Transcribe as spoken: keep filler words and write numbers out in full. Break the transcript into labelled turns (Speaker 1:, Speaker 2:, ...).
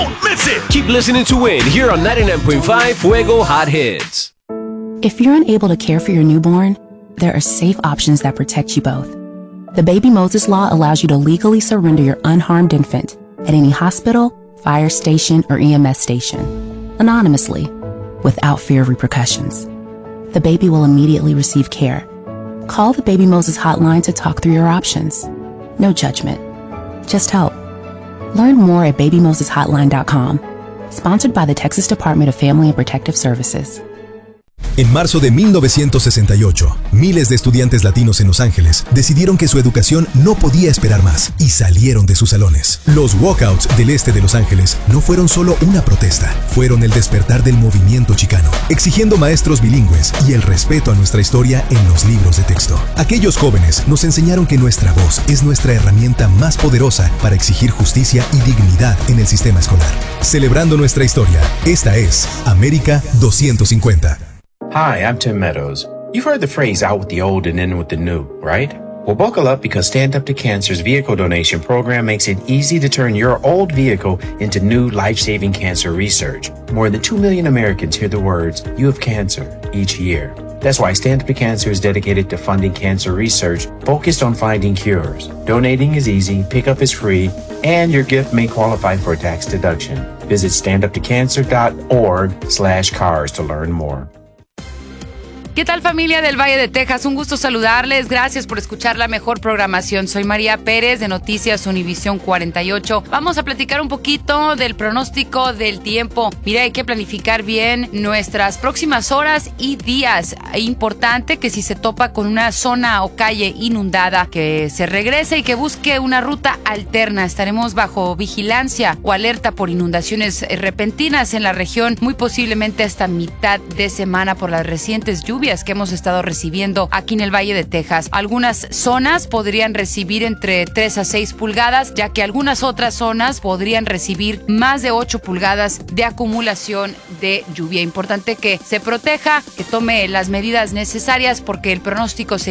Speaker 1: Don't miss it! Keep listening to Win here on ninety-nine point five Fuego Hot Hits.
Speaker 2: If you're unable to care for your newborn, there are safe options that protect you both. The Baby Moses Law allows you to legally surrender your unharmed infant at any hospital, fire station, or E M S station, anonymously, without fear of repercussions. The baby will immediately receive care. Call the Baby Moses hotline to talk through your options. No judgment, just help. Learn more at baby moses hotline dot com. Sponsored by the Texas Department of Family and Protective Services.
Speaker 3: En marzo de mil novecientos sesenta y ocho, miles de estudiantes latinos en Los Ángeles decidieron que su educación no podía esperar más y salieron de sus salones. Los walkouts del este de Los Ángeles no fueron solo una protesta, fueron el despertar del movimiento chicano, exigiendo maestros bilingües y el respeto a nuestra historia en los libros de texto. Aquellos jóvenes nos enseñaron que nuestra voz es nuestra herramienta más poderosa para exigir justicia y dignidad en el sistema escolar. Celebrando nuestra historia, esta es América doscientos cincuenta.
Speaker 4: Hi, I'm Tim Meadows. You've heard the phrase out with the old and in with the new, right? Well, buckle up because Stand Up to Cancer's vehicle donation program makes it easy to turn your old vehicle into new life-saving cancer research. More than two million Americans hear the words, "You have cancer," each year. That's why Stand Up to Cancer is dedicated to funding cancer research focused on finding cures. Donating is easy, pickup is free, and your gift may qualify for a tax deduction. Visit stand up to cancer dot org slash cars to learn more.
Speaker 5: ¿Qué tal, familia del Valle de Texas? Un gusto saludarles. Gracias por escuchar la mejor programación. Soy María Pérez de Noticias Univisión cuarenta y ocho. Vamos a platicar un poquito del pronóstico del tiempo. Mira, hay que planificar bien nuestras próximas horas y días. Es importante que si se topa con una zona o calle inundada, que se regrese y que busque una ruta alterna. Estaremos bajo vigilancia o alerta por inundaciones repentinas en la región, muy posiblemente hasta mitad de semana por las recientes lluvias que hemos estado recibiendo aquí en el Valle de Texas. Algunas zonas podrían recibir entre tres a seis pulgadas, ya que algunas otras zonas podrían recibir más de ocho pulgadas de acumulación de lluvia. Importante que se proteja, que tome las medidas necesarias porque el pronóstico se